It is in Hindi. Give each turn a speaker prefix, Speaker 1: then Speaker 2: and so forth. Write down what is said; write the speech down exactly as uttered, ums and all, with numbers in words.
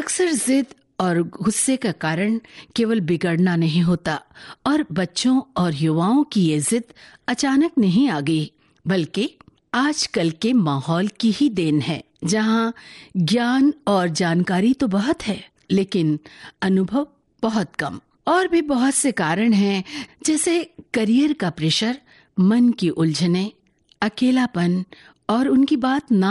Speaker 1: अक्सर जिद और गुस्से का कारण केवल बिगड़ना नहीं होता, और बच्चों और युवाओं की ये जिद अचानक नहीं आ गई, बल्कि आजकल के माहौल की ही देन है, जहाँ ज्ञान और जानकारी तो बहुत है, लेकिन अनुभव बहुत कम। और भी बहुत से कारण हैं, जैसे करियर का प्रेशर, मन की उलझने, अकेलापन और उनकी बात ना